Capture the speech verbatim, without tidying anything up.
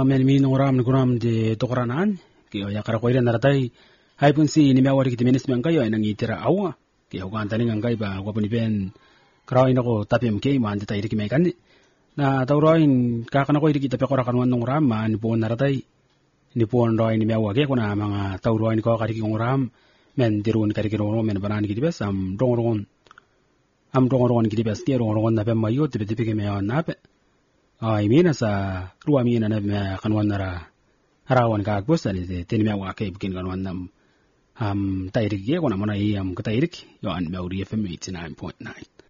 men min oram gram de tokoranan ki o yakara ko ire naratai hai pun si ni mawari ki menis men kayo nang itira awa ki o kan taning ngai ba ko pun ben kraw ina ko tapim ke man de tai ki mai kan na tawroin ka kana ko iri kita pe kora kanwan nong ram man po naratai ni po ndoi ni mawage ko na mga tawroin ko kari ki ngoram men dirun kari ki ro men banan ki bes am dongron am dongron ki bes ki ron na pe mayo te te ke me na pe ai mina sa ruwa mina na me kanwan nara harawan ka agbosa ni te ni mewa ke bikin kanwan nam am tairik ye ko na mana i am ka tairik yo an me uri F M eighty-nine point nine